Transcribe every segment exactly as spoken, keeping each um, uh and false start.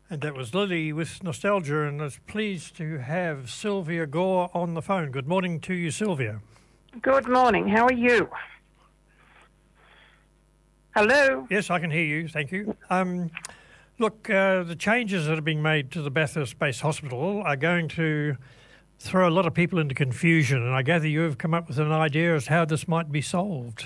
And that was Lily with Nostalgia, and I was pleased to have Sylvia Gore on the phone. Good morning to you, Sylvia. Good morning. How are you? Hello? Yes, I can hear you. Thank you. Um, look, uh, the changes that are being made to the Bathurst Base Hospital are going to throw a lot of people into confusion, and I gather you have come up with an idea as how this might be solved.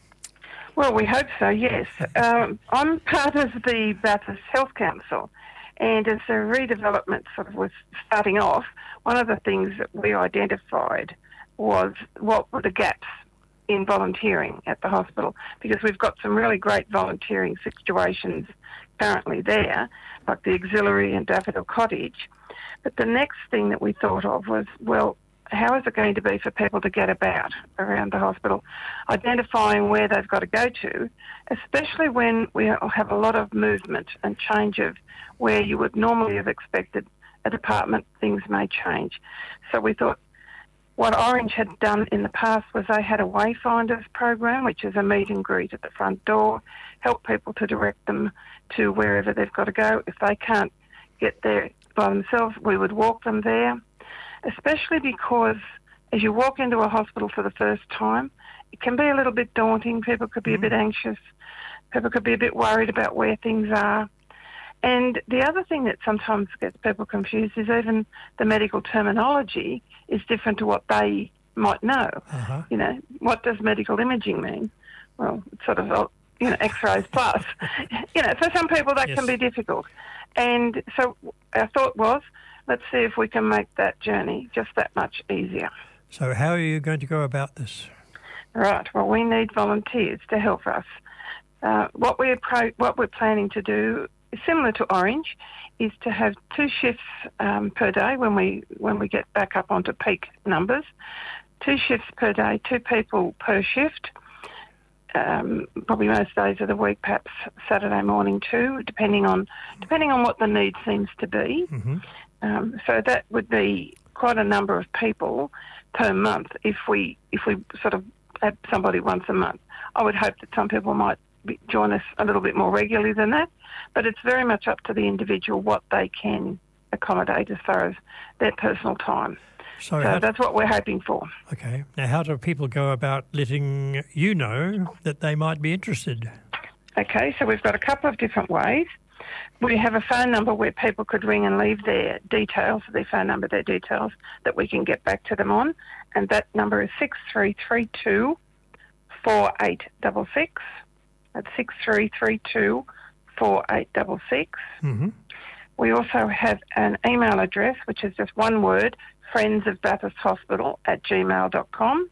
Well, we hope so, yes. um, I'm part of the Bathurst Health Council, and as the redevelopment sort of was starting off, one of the things that we identified was what were the gaps in volunteering at the hospital, because we've got some really great volunteering situations currently there, like the Auxiliary and Daffodil Cottage. But the next thing that we thought of was, well, how is it going to be for people to get about around the hospital, identifying where they've got to go to, especially when we have a lot of movement and change of where you would normally have expected a department, things may change. So we thought what Orange had done in the past was they had a Wayfinders program, which is a meet and greet at the front door, help people to direct them to wherever they've got to go. If they can't get there by themselves, we would walk them there. Especially because as you walk into a hospital for the first time, it can be a little bit daunting. People could be a bit anxious. People could be a bit worried about where things are. And the other thing that sometimes gets people confused is even the medical terminology is different to what they might know. Uh-huh. You know, what does medical imaging mean? Well, it's sort of, you know, X-rays plus. You know, for some people that yes. can be difficult. And so our thought was, let's see if we can make that journey just that much easier. So how are you going to go about this? Right. Well, we need volunteers to help us. Uh, what we're pro- what we're planning to do, similar to Orange, is to have two shifts um, per day when we when we get back up onto peak numbers. Two shifts per day, two people per shift. Um, probably most days of the week, perhaps Saturday morning too, depending on depending on what the need seems to be. Mm-hmm. Um, so that would be quite a number of people per month if we if we sort of had somebody once a month. I would hope that some people might be, join us a little bit more regularly than that, but it's very much up to the individual what they can accommodate as far as their personal time. So, so that's what we're hoping for. Okay. Now, how do people go about letting you know that they might be interested? Okay, so we've got a couple of different ways. We have a phone number where people could ring and leave their details, their phone number, their details, that we can get back to them on. And that number is six three three two, four eight six six. That's six three three two, four eight six six. Mm-hmm. We also have an email address, which is just one word, friends of Bathurst Hospital at gmail dot com.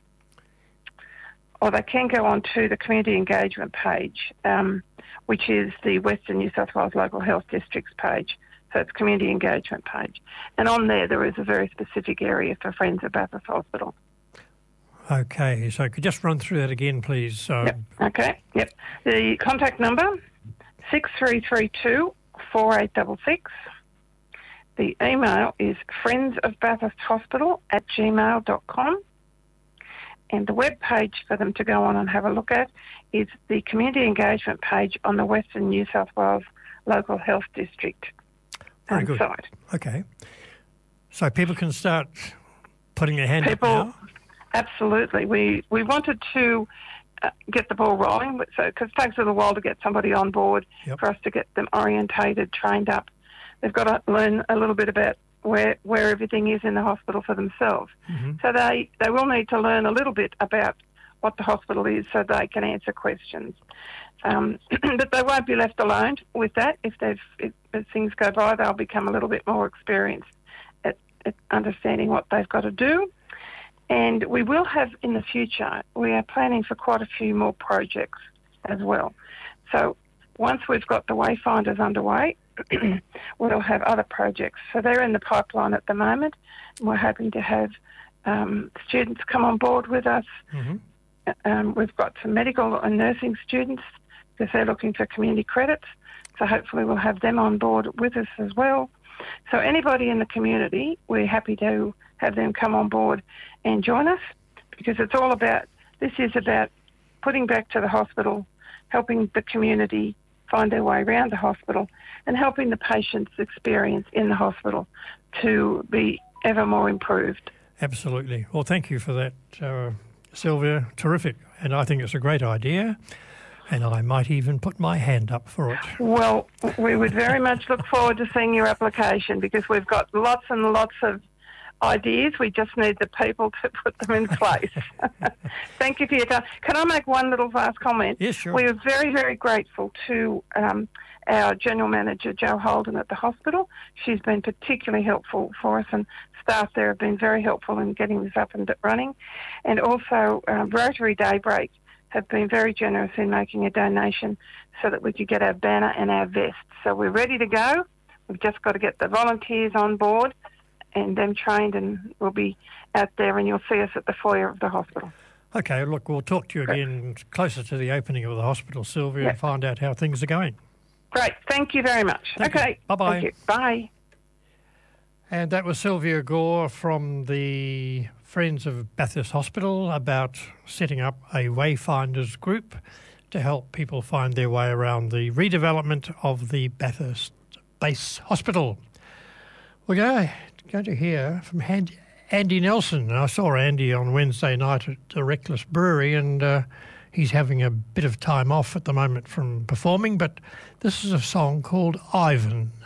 Or they can go on to the community engagement page, um, which is the Western New South Wales Local Health Districts page. So it's community engagement page. And on there, there is a very specific area for Friends of Bathurst Hospital. Okay, so could you just run through that again, please? So... Yep. Okay, yep. The contact number, six three three two, four eight six six. The email is friends of Bathurst Hospital at gmail dot com. And the web page for them to go on and have a look at is the community engagement page on the Western New South Wales Local Health District Very good. site. Okay. So people can start putting their hand people, up now? Absolutely. We we wanted to uh, get the ball rolling, so because it takes a little while to get somebody on board, yep. for us to get them orientated, trained up. They've got to learn a little bit about where where everything is in the hospital for themselves. Mm-hmm. So they, they will need to learn a little bit about what the hospital is so they can answer questions. Um, but they won't be left alone with that. If they've if, as things go by, they'll become a little bit more experienced at, at understanding what they've got to do. And we will have in the future, we are planning for quite a few more projects as well. So once we've got the Wayfinders underway, we'll have other projects. So they're in the pipeline at the moment, and we're hoping to have um, students come on board with us. Mm-hmm. Um, we've got some medical and nursing students because they're looking for community credits. So hopefully we'll have them on board with us as well. So anybody in the community, we're happy to have them come on board and join us, because it's all about, this is about putting back to the hospital, helping the community find their way around the hospital, and helping the patient's experience in the hospital to be ever more improved. Absolutely. Well, thank you for that, uh, Sylvia. Terrific. And I think it's a great idea. And I might even put my hand up for it. Well, we would very much look forward to seeing your application, because we've got lots and lots of ideas. We just need the people to put them in place. Thank you for your time. Can I make one little last comment? Yes, sure. We are very, very grateful to um, our General Manager, Jo Holden, at the hospital. She's been particularly helpful for us, and staff there have been very helpful in getting this up and running. And also uh, Rotary Daybreak have been very generous in making a donation so that we could get our banner and our vest. So we're ready to go. We've just got to get the volunteers on board and them trained, and we'll be out there, and you'll see us at the foyer of the hospital. Okay, look, we'll talk to you again closer to the opening of the hospital, Sylvia, Yep. and find out how things are going. Great. Thank you very much. Thank you. Okay. Bye-bye. Thank you. Bye. And that was Sylvia Gore from the Friends of Bathurst Hospital about setting up a Wayfinders group to help people find their way around the redevelopment of the Bathurst Base Hospital. We're going, going to hear from Andy, Andy Nelson. I saw Andy on Wednesday night at the Reckless Brewery, and uh, he's having a bit of time off at the moment from performing, but this is a song called Ivan.